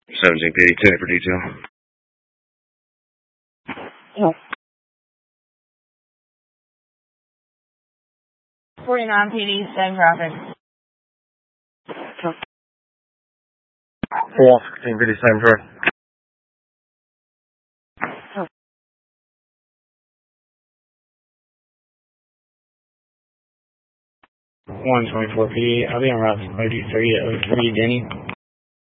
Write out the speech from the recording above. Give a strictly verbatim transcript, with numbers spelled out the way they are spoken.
seventeen P D, ten for detail. Yeah. forty-nine P D, same traffic. four sixteen P D, same traffic. one twenty-four P D, I'll be on route thirty-three oh three Denny.